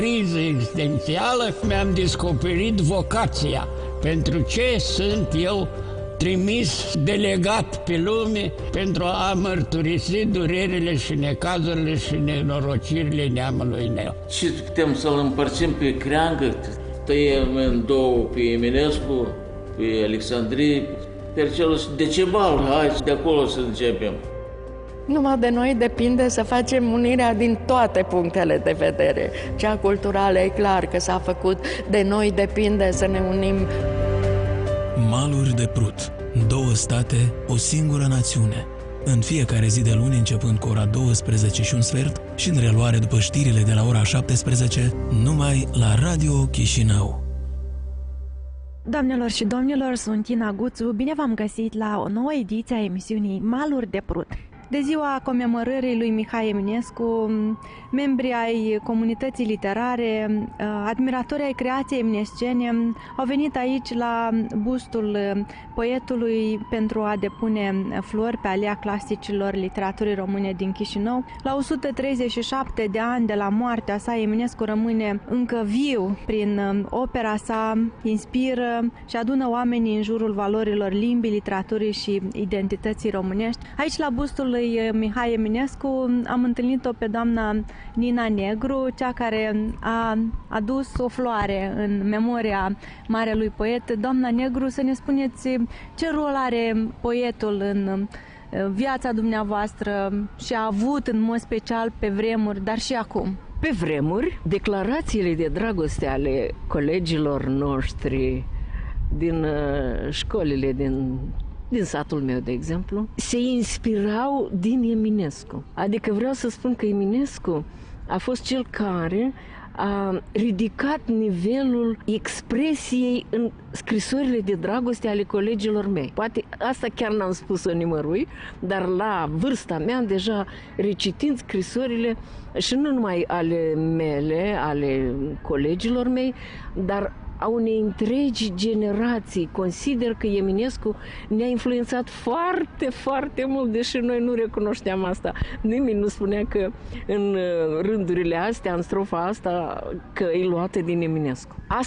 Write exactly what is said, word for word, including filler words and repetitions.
criză existențială, mi-am descoperit vocația. Pentru ce sunt eu trimis, delegat pe lume pentru a mărturisi durerile și necazurile și nenorocirile neamului meu. Și putem să-l împărțim pe creangă, tăiem în două pe Eminescu, pe Alexandrie, pe celălalt Decebal, hai de acolo să începem. Numai de noi depinde să facem unirea din toate punctele de vedere. Cea culturală e clar că s-a făcut, de noi depinde să ne unim. Maluri de Prut. Două state, o singură națiune. În fiecare zi de luni, începând cu ora douăsprezece și un sfert și în reluare după știrile de la ora șaptesprezece, numai la Radio Chișinău. Doamnelor și domnilor, sunt Ina Guțu, bine v-am găsit la o nouă ediție a emisiunii Maluri de Prut. De ziua comemorării lui Mihai Eminescu, membrii ai comunității literare, admiratori ai creației eminescene, au venit aici la bustul poetului pentru a depune flori pe alea clasicilor literaturii române din Chișinău. La o sută treizeci și șapte de ani de la moartea sa, Eminescu rămâne încă viu prin opera sa, inspiră și adună oamenii în jurul valorilor limbii, literaturii și identității românești. Aici, la bustul lui Mihai Eminescu, am întâlnit-o pe doamna Nina Negru, cea care a adus o floare în memoria marelui poet. Doamna Negru, să ne spuneți ce rol are poetul în viața dumneavoastră și a avut în mod special pe vremuri, dar și acum. Pe vremuri, declarațiile de dragoste ale colegilor noștri din școlile din din satul meu, de exemplu, se inspirau din Eminescu. Adică vreau să spun că Eminescu a fost cel care a ridicat nivelul expresiei în scrisorile de dragoste ale colegilor mei. Poate asta chiar n-am spus-o nimărui, dar la vârsta mea, deja recitind scrisorile, și nu numai ale mele, ale colegilor mei, dar a unei întregi generații. Consider că Eminescu ne-a influențat foarte, foarte mult, deși noi nu recunoșteam asta. Nimeni nu spunea că în rândurile astea, în strofa asta, că e luată din Eminescu.